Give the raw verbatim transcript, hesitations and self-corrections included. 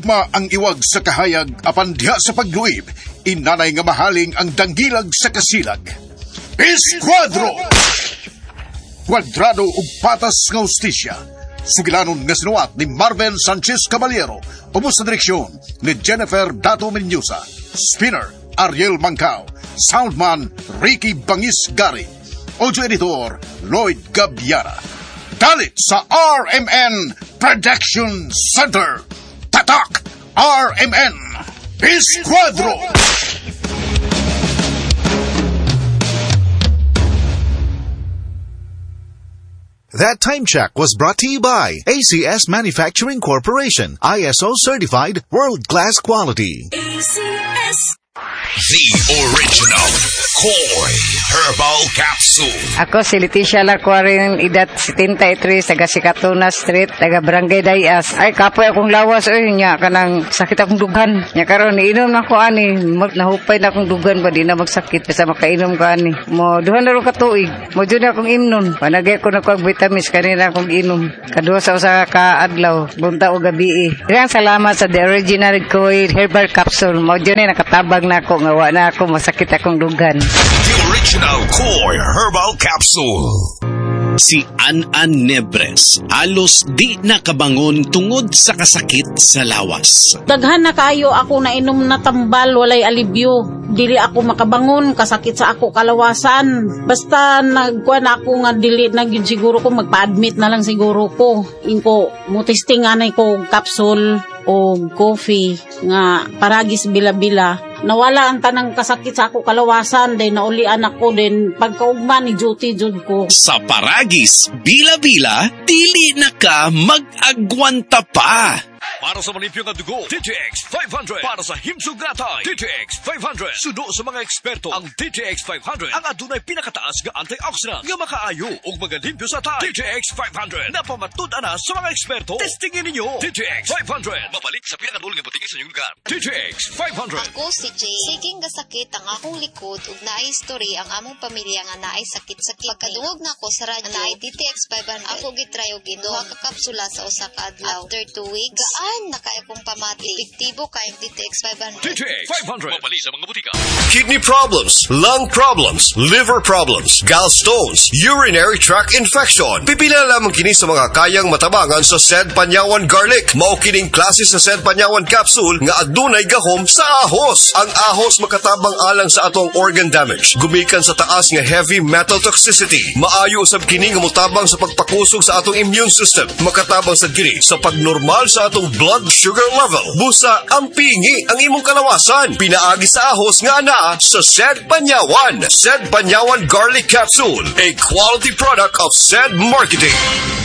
Gugma ang iwag sa kahayag apan diha sa pagluib, inanay nga mahaling ang danggilag sa kasilag. Esquadro! Kwadrado ug patas nga hustisya. Sugilanon nga sinuwat ni Marvel Sanchez Caballero, ubos sa direksyon ni Jennifer Dato Mendoza, spinner Ariel Mancao, soundman Ricky Bangis Gari, audio editor Lloyd Gabiara. Dalit sa R M N Production Center. Tatak R M N Esquadro! That time check was brought to you by A C S Manufacturing Corporation, I S O certified, world-class quality. A C S. The original Koi Herbal Capsule. Ako si Leticia Larcuarin, edad seventy-three, taga Sikatuna Street, taga Barangay Dayas. Ay, kapoy akong lawas, oy, nya, kanang sakit akong dugan. Nya karon iinom na ko ani, nahupay na akong dugan ba, di na magsakit, basta makainom ko ani. Mo, duhan na rin katuig, mo dyan akong imnon. Panagay ko na ko ang vitamins, kanina akong inom. Kaduha sa usa ka adlaw, bunta o gabi. Kaya salamat sa The Original Koi Herbal Capsule. Mo dyan ay nakatabang na ako, ngawa na ako, masakit akong dugan. The original Koi Herbal Capsule. Si An-An Nebres halos di nakabangon tungod sa kasakit sa lawas. Daghan na kayo ako na inom na tambal, walay alibyo. Dili ako makabangon, kasakit sa ako kalawasan. Basta nagkuhan ako nga dili na yun siguro ko, magpa-admit na lang siguro ko. Inko, mutistingan ko capsule o coffee nga paragis bila-bila. Nawala ang tanang kasakit sa ako kalawasan, din naulian ako din pagkaugma ni duty jud ko. Sa paragis bila-bila, dili na ka mag-agwanta pa. Para sa malimpyo nga dugo, D T X five hundred. Para sa himsog natay, D T X five hundred. Sudo sa mga eksperto, ang D T X five hundred ang adunay pinakataas nga antioxidant nga makaayo ug magalimpyo sa tay. D T X five hundred napamatud ana sa mga eksperto. Testingin ninyo. D T X five hundred mabalik sa pinakadulong nga butigis sa inyong lugar. D T X five hundred. Ako si Jay. Siging gasakit ang akong likod ug naay history ang among pamilya nga naay sakit-sakit. Pagkadungog na ko sa radyo naay D T X five hundred. Ako gitry og duha ka kapsula sa usa ka adlaw. After two weeks, gaan na kaya kong pamati. Epektibo kayong D T X five hundred. D T X five hundred mabalik sa mga butika. Kidney problems, lung problems, liver problems, gallstones, urinary tract infection. Pipila lamang kini sa mga kayang matabangan sa S E D Panyawan Garlic. Mao kining klase sa S E D Panyawan Capsule nga adunay gahom sa ahos. Ang ahos makatabang alang sa atong organ damage. Gumikan sa taas nga heavy metal toxicity. Maayo usab kini nga motabang sa pagpakusog sa atong immune system. Makatabang sa kini sa pagnormal sa atong blood sugar level. Busa ang pingi ang imong kalawasan. Pinaagi sa ahos nga ana sa S E D Panyawan. S E D Panyawan Garlic Capsule, a quality product of S E D Marketing.